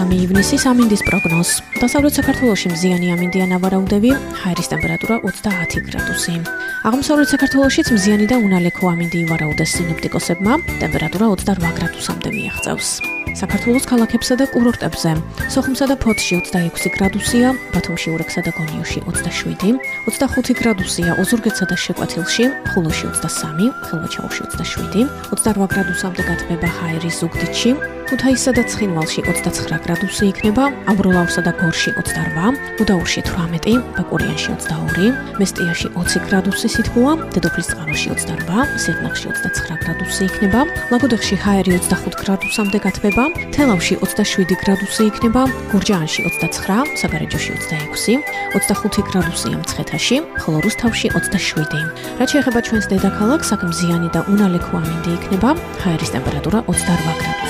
ივნისის ამინდის პროგნოზ. დასავლეთ საქართველოში მზიანი ამინდია ნავარაუდები, ჰაერის ტემპერატურა 30 გრადუსი. აღმოსავლეთ საქართველოშიც მზიანი და უნალექო ამინდი ივარაუდეს სინოპტიკოსებმა, ტემპერატურა 28 გრადუსამდე მიაღწევს. საქართველოს ქალაქებსა და კურორტებზე. სოხუმსა და ფოთში 26 გრადუსია, ბათუმში, ურექსა და გონიოში 27, 25 გრადუსია ოზურგეთსა და შეკვეთილში, ხულოში 23, ხელვაჩაუში 27, 28 გრადუსამდე გათბება ჰაერის ზუგდიდში, ქუთაისსა და ცხინვალში 29 გრადუსი იქნება, ამბროლაურსა და გორში 28, გუდაურში 18, ბაკურიანში 22, მესტიაში 20 გრადუსი სითბოა, დედოფლისწყაროში 28, სიღნაღში 29 გრადუსი იქნება, ლაგოდეხში ჰაერი 25 გრადუსამდე გათბება, თელავში 27 გრადუსი იქნება, გურჯაანში 29, საგარეჯოში 26, 25 გრადუსია მცხეთაში, ხოლო რუსთავში 27. რაც შეეხება ჩვენს დედაქალაქს, აქ მზიანი და უნალექო ამინდი იქნება, ჰაერის ტემპერატურა 28 გრადუსი.